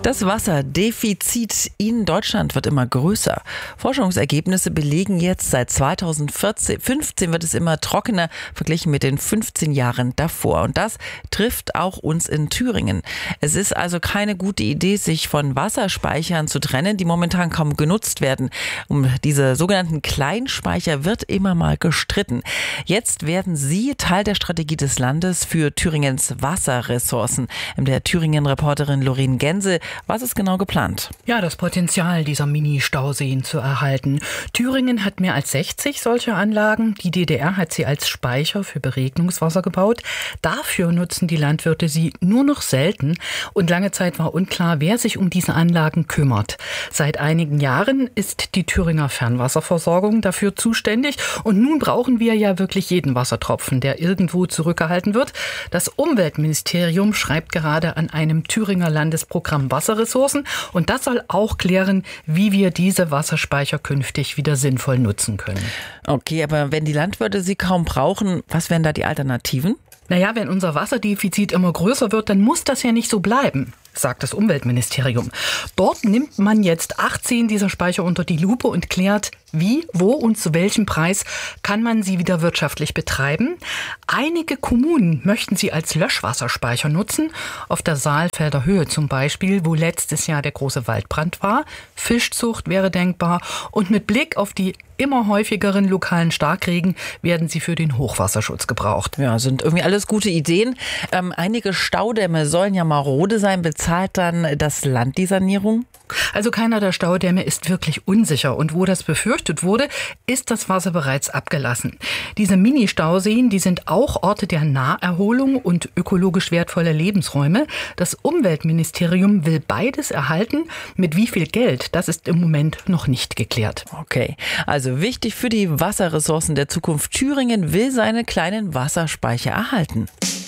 Das Wasserdefizit in Deutschland wird immer größer. Forschungsergebnisse belegen jetzt, seit 2015 wird es immer trockener, verglichen mit den 15 Jahren davor. Und das trifft auch uns in Thüringen. Es ist also keine gute Idee, sich von Wasserspeichern zu trennen, die momentan kaum genutzt werden. Um diese sogenannten Kleinspeicher wird immer mal gestritten. Jetzt werden sie Teil der Strategie des Landes für Thüringens Wasserressourcen. Der Thüringen-Reporterin Loreen Gense. Was ist genau geplant? Ja, das Potenzial dieser Mini-Stauseen zu erhalten. Thüringen hat mehr als 60 solcher Anlagen. Die DDR hat sie als Speicher für Beregnungswasser gebaut. Dafür nutzen die Landwirte sie nur noch selten. Und lange Zeit war unklar, wer sich um diese Anlagen kümmert. Seit einigen Jahren ist die Thüringer Fernwasserversorgung dafür zuständig. Und nun brauchen wir ja wirklich jeden Wassertropfen, der irgendwo zurückgehalten wird. Das Umweltministerium schreibt gerade an einem Thüringer Landesprogramm Wasserressourcen. Und das soll auch klären, wie wir diese Wasserspeicher künftig wieder sinnvoll nutzen können. Okay, aber wenn die Landwirte sie kaum brauchen, was wären da die Alternativen? Naja, wenn unser Wasserdefizit immer größer wird, dann muss das ja nicht so bleiben, sagt das Umweltministerium. Dort nimmt man jetzt 18 dieser Speicher unter die Lupe und klärt, wie, wo und zu welchem Preis kann man sie wieder wirtschaftlich betreiben. Einige Kommunen möchten sie als Löschwasserspeicher nutzen, auf der Saalfelder Höhe zum Beispiel, wo letztes Jahr der große Waldbrand war. Fischzucht wäre denkbar und mit Blick auf die immer häufigeren lokalen Starkregen werden sie für den Hochwasserschutz gebraucht. Ja, sind irgendwie alles gute Ideen. Einige Staudämme sollen ja marode sein. Bezahlt dann das Land die Sanierung? Also keiner der Staudämme ist wirklich unsicher. Und wo das befürchtet wurde, ist das Wasser bereits abgelassen. Diese Mini-Stauseen, die sind auch Orte der Naherholung und ökologisch wertvolle Lebensräume. Das Umweltministerium will beides erhalten. Mit wie viel Geld, das ist im Moment noch nicht geklärt. Okay, also wichtig für die Wasserressourcen der Zukunft. Thüringen will seine kleinen Wasserspeicher erhalten.